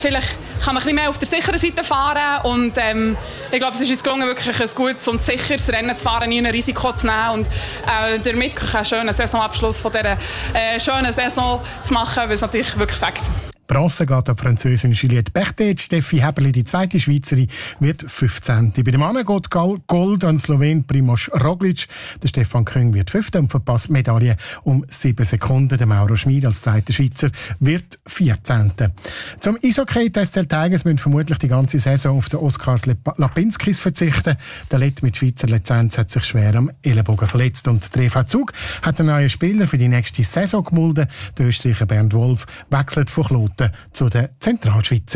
Vielleicht kann man ein bisschen mehr auf der sicheren Seite fahren und ich glaube, es ist uns gelungen, wirklich ein gutes und sicheres Rennen zu fahren, nie ein Risiko zu nehmen und damit einen schönen Saisonabschluss von dieser schönen Saison zu machen, weil es natürlich wirklich fängt. Bronze geht an die Französin Juliette Berthet. Steffi Häberli, die zweite Schweizerin, wird 15. Bei den Männern geht Gold an Slowen Primož Roglič. Der Stefan Küng wird 5. und verpasst Medaille um 7 Sekunden. Der Mauro Schmid als zweiter Schweizer wird 14. Zum Eishockey. Die SC Tigers müssen vermutlich die ganze Saison auf den Oskars Lapinskis verzichten. Der Lett mit Schweizer Lizenz hat sich schwer am Ellenbogen verletzt. Und der EV Zug hat einen neuen Spieler für die nächste Saison gemulden. Der Österreicher Bernd Wolf wechselt von Kloten zu den Zentralschweizer.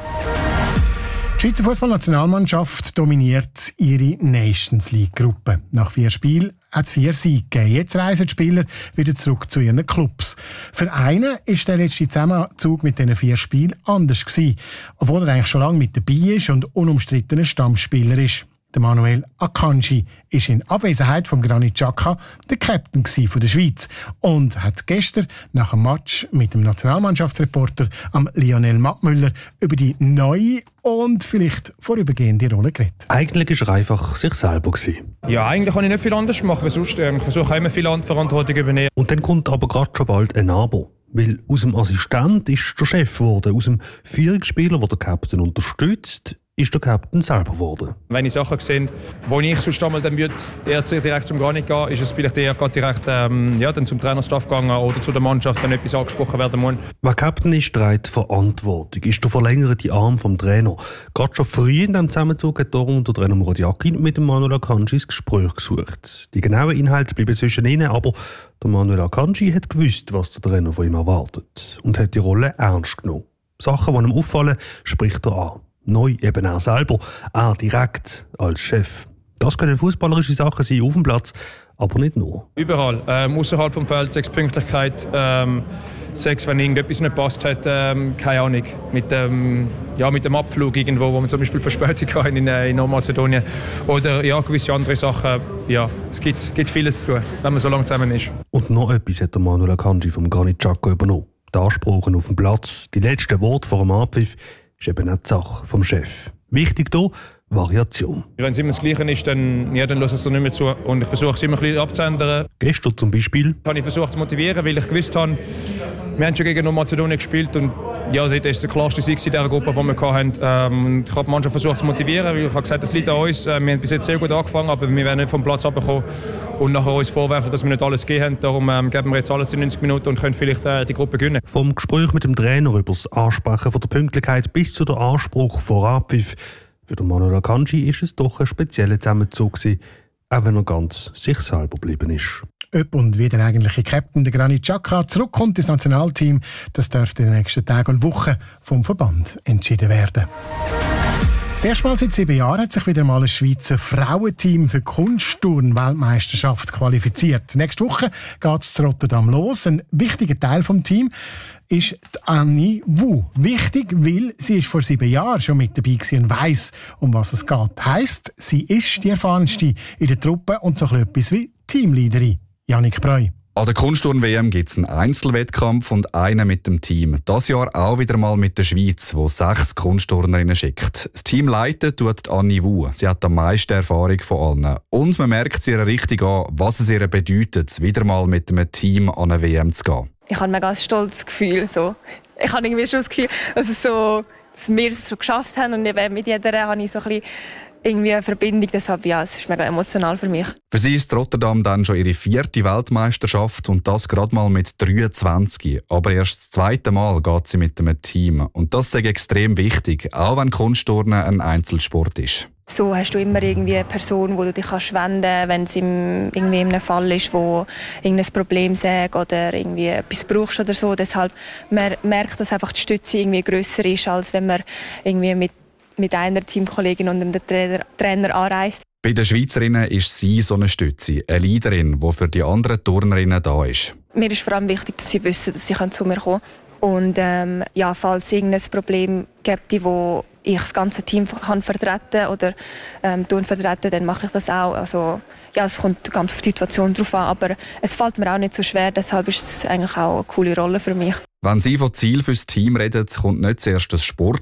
Die Schweizer Fußballnationalmannschaft dominiert ihre Nations League-Gruppe. Nach 4 Spielen hat es 4 Siege gegeben. Jetzt reisen die Spieler wieder zurück zu ihren Clubs. Für einen ist der letzte Zusammenzug mit diesen 4 Spielen anders gewesen, obwohl er eigentlich schon lange mit dabei ist und unumstrittener Stammspieler ist. Der Manuel Akanji ist in Abwesenheit von Granit Xhaka der Captain von der Schweiz und hat gestern nach dem Match mit dem Nationalmannschaftsreporter Lionel Mattmüller über die neue und vielleicht vorübergehende Rolle geredet. Eigentlich war er einfach sich selber. Ja, eigentlich kann ich nicht viel anders machen, weil sonst ich versuche immer viel Verantwortung übernehmen. Und dann kommt aber gerade schon bald ein Aber. Weil aus dem Assistent ist der Chef geworden, aus dem Führungsspieler, der der Captain unterstützt, ist der Captain selber geworden. Wenn ich Sachen sehe, wo ich sonst einmal dann würde eher direkt zum Granit gehen, ist es vielleicht eher direkt dann zum Trainerstaff gegangen oder zu der Mannschaft, wenn etwas angesprochen werden muss. Wer Captain ist, trägt Verantwortung, ist der verlängerte Arm vom Trainer. Gerade schon früh in diesem Zusammenzug hat darum der Trainer Murat Yakin mit dem Manuel Akanji das Gespräch gesucht. Die genauen Inhalte bleiben zwischen ihnen, aber der Manuel Akanji hat gewusst, was der Trainer von ihm erwartet und hat die Rolle ernst genommen. Sachen, die ihm auffallen, spricht er an. Neu eben er selber, er direkt als Chef. Das können fußballerische Sachen sein auf dem Platz, aber nicht nur. Überall, außerhalb vom Feld, 6 Pünktlichkeit, 6, wenn irgendetwas nicht passt hat, keine Ahnung, mit dem Abflug irgendwo, wo man zum Beispiel Verspätung hat in Nordmazedonien oder ja, gewisse andere Sachen. Ja, es gibt vieles zu, wenn man so lange zusammen ist. Und noch etwas hat der Manuel Akanji vom Granit Xhaka übernommen. Die Ansprachen auf dem Platz, die letzten Worte vor dem Abpfiff, ist eben nicht die Sache vom Chef. Wichtig hier, Variation. Wenn es immer das Gleiche ist, dann hören sie nicht mehr zu. Und ich versuche es immer ein bisschen abzuändern. Gestern zum Beispiel habe ich versucht zu motivieren, weil ich gewusst habe, wir haben schon gegen Nordmazedonien gespielt und ja, das ist der klarste Sieg in dieser Gruppe, die wir hatten. Ich habe die Mannschaft versucht zu motivieren, weil ich habe gesagt, das liegt an uns. Wir haben bis jetzt sehr gut angefangen, aber wir werden nicht vom Platz runterkommen und nachher uns vorwerfen, dass wir nicht alles gegeben haben. Darum geben wir jetzt alles in 90 Minuten und können vielleicht die Gruppe gewinnen. Vom Gespräch mit dem Trainer über das Ansprechen von der Pünktlichkeit bis zu der Anspruch vor Abpfiff. Für den Manuel Akanji ist es doch ein spezieller Zusammenzug gewesen, auch wenn er ganz sich selber geblieben ist. Ob und wie der eigentliche Captain, der Granit Xhaka, zurückkommt ins Nationalteam, das dürfte in den nächsten Tagen und Wochen vom Verband entschieden werden. Das erste Mal seit 7 Jahren hat sich wieder mal ein Schweizer Frauenteam für die Kunstturn-Weltmeisterschaft qualifiziert. Nächste Woche geht es zu Rotterdam los. Ein wichtiger Teil des Teams ist die Annie Wu. Wichtig, weil sie ist vor 7 Jahren schon mit dabei war und weiss, um was es geht. Heisst, sie ist die erfahrenste in der Truppe und so etwas wie Teamleaderin. Jannik Breu. An der Kunstturn-WM gibt es einen Einzelwettkampf und einen mit dem Team. Das Jahr auch wieder mal mit der Schweiz, wo 6 Kunstturnerinnen schickt. Das Team leitet tut Annie Wu. Sie hat am meisten Erfahrung von allen. Und man merkt es ihr richtig an, was es ihr bedeutet, wieder mal mit einem Team an eine WM zu gehen. Ich habe ein ganz stolzes Gefühl. So. Ich habe irgendwie schon das Gefühl, dass wir es so geschafft haben und mit jeder habe ich so ein bisschen irgendwie eine Verbindung, deshalb ja, es ist mega emotional für mich. Für sie ist Rotterdam dann schon ihre 4. Weltmeisterschaft und das gerade mal mit 23. Aber erst das 2. Mal geht sie mit einem Team. Und das ist extrem wichtig, auch wenn Kunstturnen ein Einzelsport ist. So hast du immer irgendwie eine Person, wo du dich wenden kannst, wenn es irgendwie in einem Fall ist, wo irgendein Problem sagt oder irgendwie etwas brauchst oder so. Deshalb man merkt, dass einfach die Stütze irgendwie grösser ist, als wenn man irgendwie mit einer Teamkollegin und dem Trainer anreist. Bei den Schweizerinnen ist sie so eine Stütze, eine Leaderin, die für die anderen Turnerinnen da ist. Mir ist vor allem wichtig, dass sie wissen, dass sie zu mir kommen können. Und falls es irgendein Problem gibt, wo ich das ganze Team kann vertreten oder vertreten, dann mache ich das auch. Also, ja, es kommt ganz auf die Situation drauf an, aber es fällt mir auch nicht so schwer, deshalb ist es eigentlich auch eine coole Rolle für mich. Wenn sie von Ziel fürs Team redet, kommt nicht zuerst das Sport